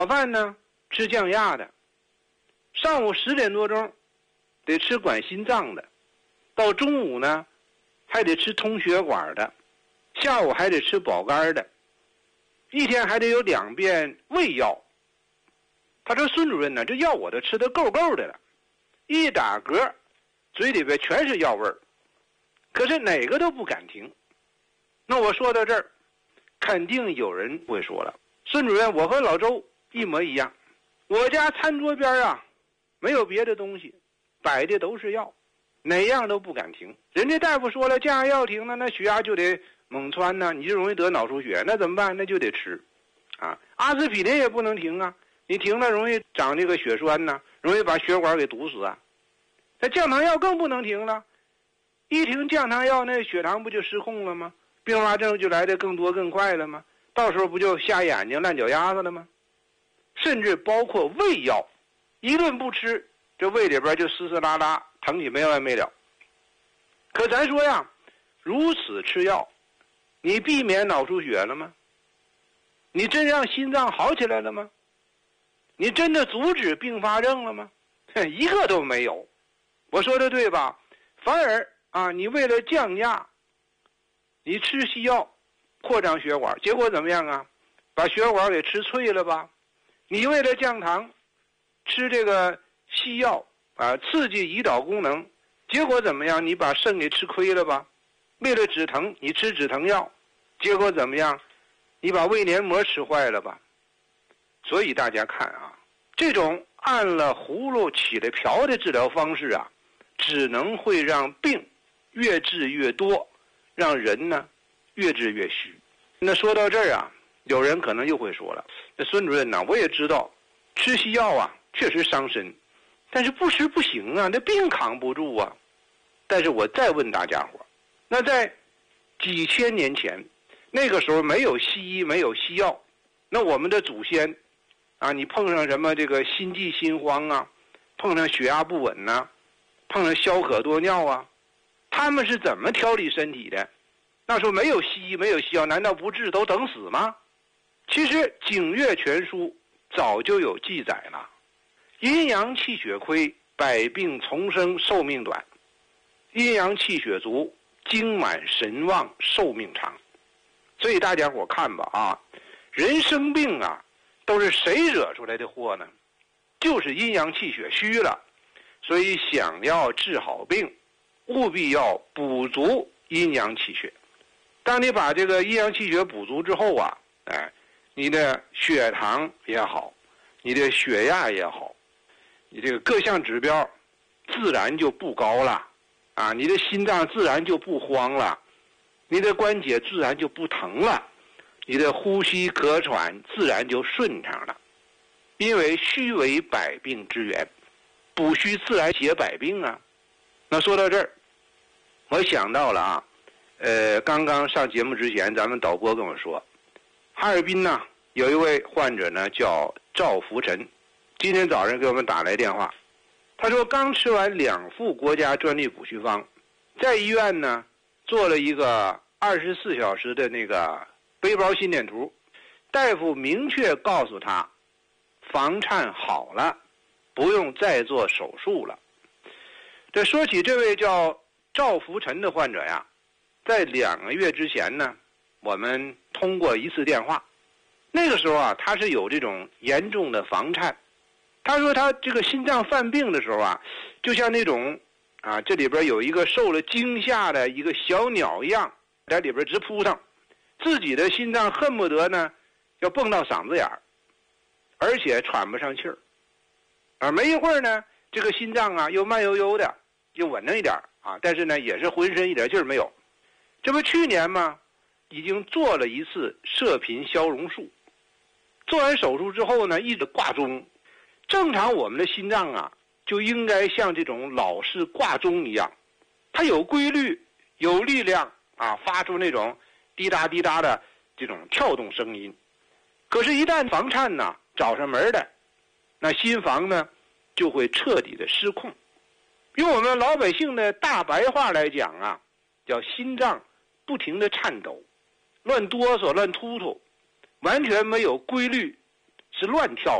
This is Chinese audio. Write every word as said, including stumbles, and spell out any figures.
早饭呢吃降压的，上午十点多钟得吃管心脏的，到中午呢还得吃通血管的，下午还得吃保肝的，一天还得有两遍胃药。他说孙主任呢，这药我都吃得够够的了，一打嗝嘴里边全是药味儿，可是哪个都不敢停。那我说到这儿，肯定有人会说了，孙主任，我和老周一模一样，我家餐桌边啊没有别的东西，摆的都是药，哪样都不敢停。人家大夫说了，降压药停了，那血压就得猛窜呢，你就容易得脑出血，那怎么办？那就得吃啊。阿司匹林也不能停啊，你停了容易长这个血栓呢，容易把血管给堵死啊。那降糖药更不能停了，一停降糖药，那血糖不就失控了吗？并发症就来得更多更快了吗？到时候不就瞎眼睛烂脚丫子了吗？甚至包括胃药，一顿不吃，这胃里边就嘶嘶拉拉，疼起没完没了。可咱说呀，如此吃药，你避免脑出血了吗？你真让心脏好起来了吗？你真的阻止并发症了吗？一个都没有。我说的对吧？反而啊，你为了降压，你吃西药扩张血管，结果怎么样啊？把血管给吃脆了吧？你为了降糖吃这个西药啊，刺激胰岛功能，结果怎么样？你把肾给吃亏了吧？为了止疼你吃止疼药，结果怎么样？你把胃黏膜吃坏了吧？所以大家看啊，这种按了葫芦起了瓢的治疗方式啊，只能会让病越治越多，让人呢越治越虚。那说到这儿啊，有人可能又会说了，那孙主任呢，我也知道吃西药啊确实伤身，但是不吃不行啊，那病扛不住啊。但是我再问大家伙，那在几千年前，那个时候没有西医没有西药，那我们的祖先啊，你碰上什么这个心悸心慌啊，碰上血压不稳啊，碰上消渴多尿啊，他们是怎么调理身体的？那时候没有西医没有西药，难道不治都等死吗？其实《景岳全书》早就有记载了，阴阳气血亏，百病丛生，寿命短；阴阳气血足，精满神旺，寿命长。所以大家伙看吧啊，人生病啊，都是谁惹出来的祸呢？就是阴阳气血虚了。所以想要治好病，务必要补足阴阳气血。当你把这个阴阳气血补足之后啊，哎，你的血糖也好，你的血压也好，你这个各项指标自然就不高了啊，你的心脏自然就不慌了，你的关节自然就不疼了，你的呼吸咳喘自然就顺畅了。因为虚为百病之源，补虚自然解百病啊。那说到这儿，我想到了啊，呃，刚刚上节目之前，咱们导播跟我说，哈尔滨呢有一位患者呢叫赵福臣，今天早上给我们打来电话，他说刚吃完两副国家专利补虚方，在医院呢做了一个二十四小时的那个背包心电图，大夫明确告诉他，房颤好了，不用再做手术了。这说起这位叫赵福臣的患者呀，在两个月之前呢，我们通过一次电话，那个时候啊，他是有这种严重的房颤。他说他这个心脏犯病的时候啊，就像那种啊，这里边有一个受了惊吓的一个小鸟一样，在里边直扑腾，自己的心脏恨不得呢要蹦到嗓子眼儿，而且喘不上气儿。而没一会儿呢，这个心脏啊又慢悠悠的，又稳当一点啊，但是呢也是浑身一点劲儿没有。这不去年嘛，已经做了一次射频消融术，做完手术之后呢，一直挂钟。正常我们的心脏啊，就应该像这种老式挂钟一样，它有规律，有力量啊，发出那种滴答滴答的这种跳动声音。可是，一旦房颤呢找上门的，那心房呢就会彻底的失控。用我们老百姓的大白话来讲啊，叫心脏不停的颤抖，乱哆嗦，乱突突，完全没有规律是乱跳。